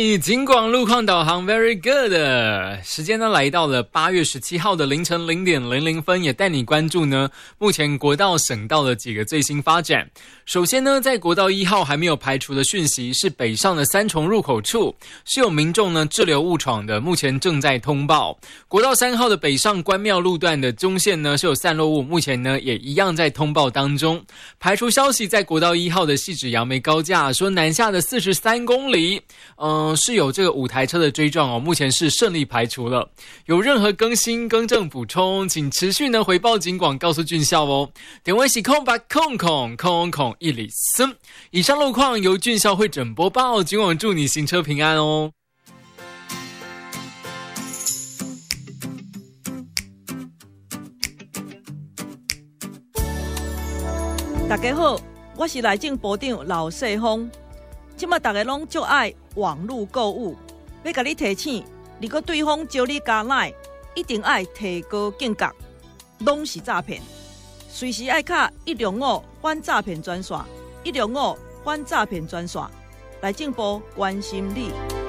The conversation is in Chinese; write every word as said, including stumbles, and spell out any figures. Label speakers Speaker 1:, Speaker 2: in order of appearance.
Speaker 1: 嘿，警广路况导航 very good。时间呢来到了八月十七号的凌晨零点零零分，也带你关注呢目前国道省道的几个最新发展。首先呢，在国道一号还没有排除的讯息是北上的三重入口处是有民众呢滞留误闯的，目前正在通报。国道三号的北上关庙路段的中线呢是有散落物，目前呢也一样在通报当中。排除消息，在国道一号的汐止杨梅高架说南下的四十三公里，嗯、呃，是有这个五台车的追撞哦，目前是顺利排除了。有任何更新、更正、补充，请持续呢回报警广，告诉俊孝哦。点位是空白空空空空一里森。以上路况由俊孝会诊播报，警广祝你行车平安哦。
Speaker 2: 大家好，我是内政部长老世峰。现在大家拢就爱网络购物，要甲你提醒，如果对方招你加赖，一定爱提高警觉，拢是诈骗。随时爱卡一零五反诈骗专线，一零五反诈骗专线，内政部关心你。